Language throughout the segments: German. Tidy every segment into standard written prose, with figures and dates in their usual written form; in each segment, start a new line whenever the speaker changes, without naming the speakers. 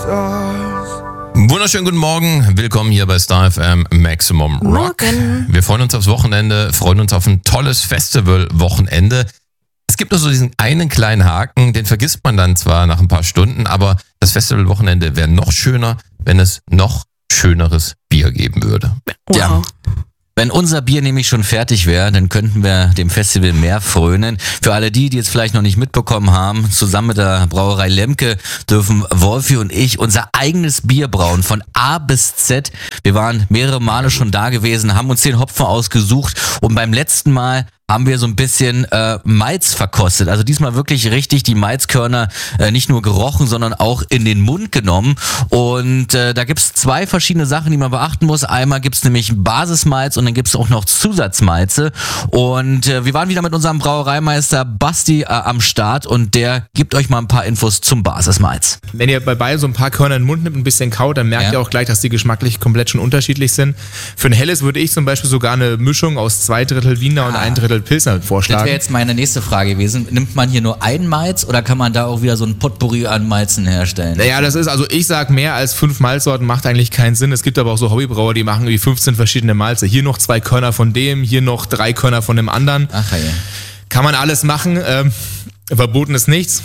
Wunderschönen guten Morgen, willkommen hier bei Star FM Maximum Rock.
Morgen.
Wir freuen uns aufs Wochenende, freuen uns auf ein tolles Festival-Wochenende. Es gibt nur so diesen einen kleinen Haken, den vergisst man dann zwar nach ein paar Stunden, aber das Festival-Wochenende wäre noch schöner, wenn es noch schöneres Bier geben würde.
Wow.
Ja. Wenn unser Bier nämlich schon fertig wäre, dann könnten wir dem Festival mehr frönen. Für alle die jetzt vielleicht noch nicht mitbekommen haben, zusammen mit der Brauerei Lemke dürfen Wolfi und ich unser eigenes Bier brauen, von A bis Z. Wir waren mehrere Male schon da gewesen, haben uns den Hopfen ausgesucht und beim letzten Mal haben wir so ein bisschen Malz verkostet. Also diesmal wirklich richtig die Malzkörner nicht nur gerochen, sondern auch in den Mund genommen. Und da gibt's zwei verschiedene Sachen, die man beachten muss. Einmal gibt's nämlich Basismalz und dann gibt's auch noch Zusatzmalze. Und wir waren wieder mit unserem Brauereimeister Basti am Start und der gibt euch mal ein paar Infos zum Basismalz.
Wenn ihr bei beiden so ein paar Körner in den Mund nimmt, ein bisschen kaut, dann merkt ihr auch gleich, dass die geschmacklich komplett schon unterschiedlich sind. Für ein helles würde ich zum Beispiel sogar eine Mischung aus 2 Drittel Wiener und 1 Drittel Pilsner vorschlagen.
Das wäre jetzt meine nächste Frage gewesen. Nimmt man hier nur ein Malz oder kann man da auch wieder so ein Potpourri an Malzen herstellen?
Naja, also ich sag, mehr als 5 Malzsorten macht eigentlich keinen Sinn. Es gibt aber auch so Hobbybrauer, die machen irgendwie 15 verschiedene Malze. Hier noch 2 Körner von dem, hier noch 3 Körner von dem anderen.
Ach ja.
Kann man alles machen. Verboten ist nichts.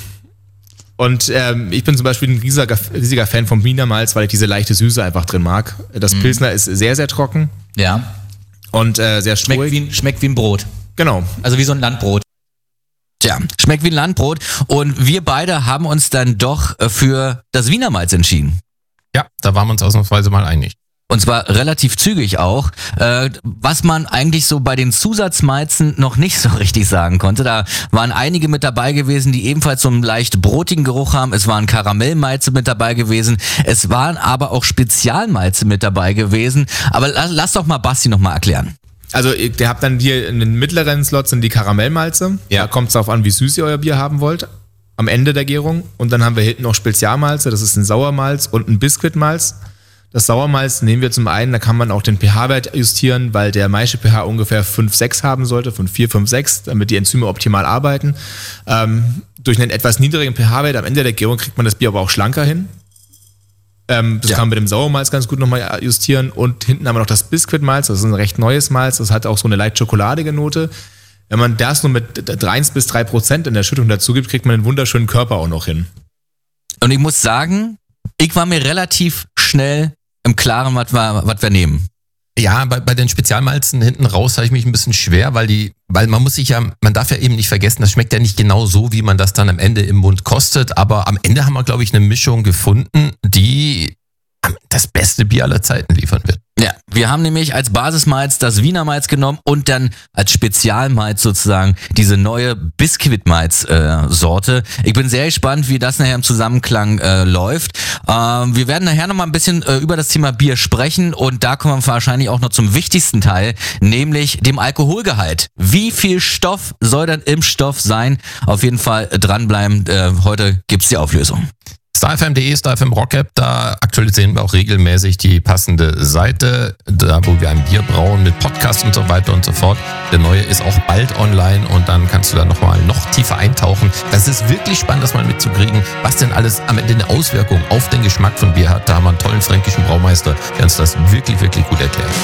Und ich bin zum Beispiel ein riesiger Fan vom Wiener Malz, weil ich diese leichte Süße einfach drin mag. Das Pilsner ist sehr, sehr trocken
Ja.
und sehr strurig.
Schmeckt wie ein Brot.
Genau.
Also wie so ein Landbrot.
Tja, schmeckt wie ein Landbrot. Und wir beide haben uns dann doch für das Wiener Malz entschieden.
Ja, da waren wir uns ausnahmsweise mal einig.
Und zwar relativ zügig auch, was man eigentlich so bei den Zusatzmalzen noch nicht so richtig sagen konnte. Da waren einige mit dabei gewesen, die ebenfalls so einen leicht brotigen Geruch haben. Es waren Karamellmalze mit dabei gewesen. Es waren aber auch Spezialmalze mit dabei gewesen. Aber lass doch mal Basti noch mal erklären.
Also ihr habt dann hier in den mittleren Slots sind die Karamellmalze.
Ja.
Da kommt es darauf an, wie süß ihr euer Bier haben wollt am Ende der Gärung. Und dann haben wir hinten noch Spezialmalze. Das ist ein Sauermalz und ein Biskuitmalz. Das Sauermalz nehmen wir zum einen, da kann man auch den pH-Wert justieren, weil der Maische-pH ungefähr 5,6 haben sollte, von 4, 5, 6, damit die Enzyme optimal arbeiten. Durch einen etwas niedrigen pH-Wert am Ende der Gärung kriegt man das Bier aber auch schlanker hin. Das kann man mit dem Sauermalz ganz gut nochmal justieren. Und hinten haben wir noch das Biskuitmalz, das ist ein recht neues Malz, das hat auch so eine leicht schokoladige Note. Wenn man das nur mit 1 bis 3% in der Schüttung dazu gibt, kriegt man einen wunderschönen Körper auch noch hin.
Und ich muss sagen, ich war mir relativ schnell im Klaren, was wir nehmen.
Ja, bei den Spezialmalzen hinten raus habe ich mich ein bisschen schwer, weil man darf ja eben nicht vergessen, das schmeckt ja nicht genau so, wie man das dann am Ende im Mund kostet, aber am Ende haben wir, glaube ich, eine Mischung gefunden, die das beste Bier aller Zeiten liefern wird.
Ja, wir haben nämlich als Basismalz das Wiener Malz genommen und dann als Spezialmalz sozusagen diese neue Biskuitmalz-Sorte. Ich bin sehr gespannt, wie das nachher im Zusammenklang läuft. Wir werden nachher nochmal ein bisschen über das Thema Bier sprechen und da kommen wir wahrscheinlich auch noch zum wichtigsten Teil, nämlich dem Alkoholgehalt. Wie viel Stoff soll dann im Stoff sein? Auf jeden Fall dranbleiben. Heute gibt's die Auflösung.
StarFM.de, StarFM Rock App, da aktualisieren wir auch regelmäßig die passende Seite, da wo wir ein Bier brauen mit Podcast und so weiter und so fort. Der neue ist auch bald online und dann kannst du da noch tiefer eintauchen. Das ist wirklich spannend, das mal mitzukriegen, was denn alles am Ende eine Auswirkung auf den Geschmack von Bier hat. Da haben wir einen tollen fränkischen Braumeister, der uns das wirklich, wirklich gut erklärt.